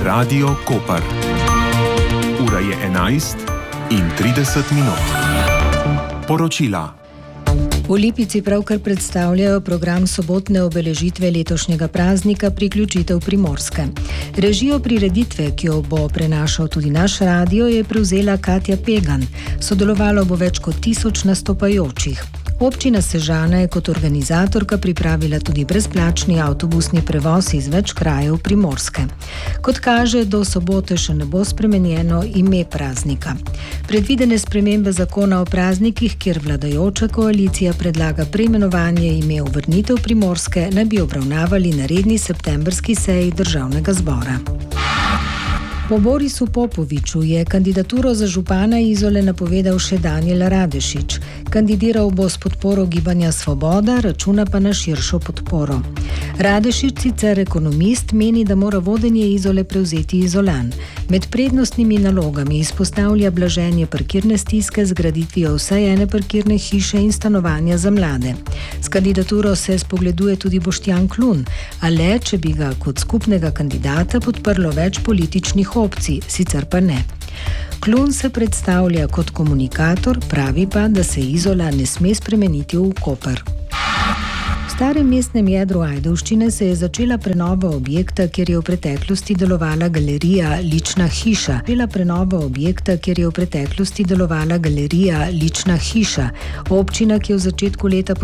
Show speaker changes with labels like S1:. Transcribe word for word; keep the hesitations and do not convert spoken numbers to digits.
S1: Radio Koper. Ura je enajst in trideset minut. Poročila.
S2: V Lipici pravkar predstavljajo program sobotne obeležitve letošnjega praznika Priključitev Primorske. Režijo prireditve, ki jo bo prenašal tudi naš radio, je prevzela Katja Pegan. Sodelovalo bo več kot tisoč nastopajočih. Občina Sežana je kot organizatorka pripravila tudi brezplačni avtobusni prevoz iz več krajev Primorske. Kot kaže, do sobote še ne bo spremenjeno ime praznika. Predvidene spremembe zakona o praznikih, kjer vladajoča koalicija predlaga preimenovanje ime v vrnitev Primorske, naj bi obravnavali na redni septembrski seji Državnega zbora. Po Borisu Popoviču je kandidaturo za župana Izole napovedal še Danijel Radešič. Kandidiral bo s podporo Gibanja Svoboda, računa pa na širšo podporo. Radešič, sicer ekonomist, meni, da mora vodenje Izole prevzeti Izolan. Med prednostnimi nalogami izpostavlja blaženje parkirne stiske z graditvijo vsaj ene parkirne hiše in stanovanja za mlade. S kandidaturo se spogleduje tudi Boštjan Klun, a le, če bi ga kot skupnega kandidata podprlo več političnih opcij, sicer pa ne. Klun se predstavlja kot komunikator, pravi pa, da se Izola ne sme spremeniti v Koper. V starem mestnem jedru Ajdovščine se je začela prenova objekta, kjer je v preteklosti delovala galerija Lična hiša. Začela prenova objekta, kjer je v preteklosti delovala galerija Lična hiša. Občina, ki je v začetku leta